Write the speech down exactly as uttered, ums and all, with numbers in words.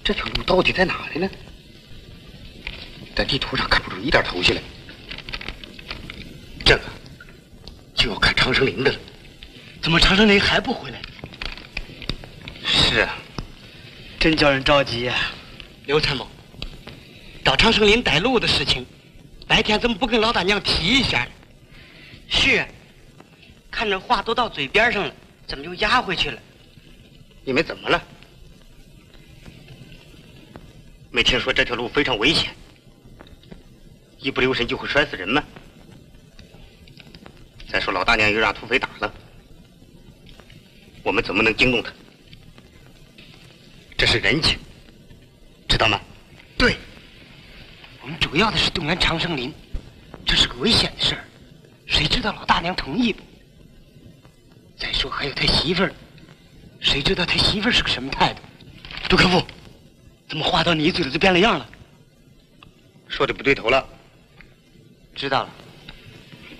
这条路到底在哪里呢？在地图上看不出一点头绪来。这个就要看长生林的了。 怎么长生林还不回来？ 是啊， 真叫人着急呀、啊！刘参谋，找长生林带路的事情，白天怎么不跟老大娘提一下呢？是啊，看着话都到嘴边上了，怎么就压回去了？ 你们怎么了？没听说这条路非常危险，一不留神就会摔死人吗？再说老大娘又让土匪打了，我们怎么能惊动他？这是人情，知道吗？ 对，我们主要的是动员长生林，这是个危险的事儿，谁知道老大娘同意不？再说还有他媳妇儿，谁知道他媳妇儿是个什么态度？杜克夫，怎么话到你嘴里就变了样了？ 说的不对头了。 知道了。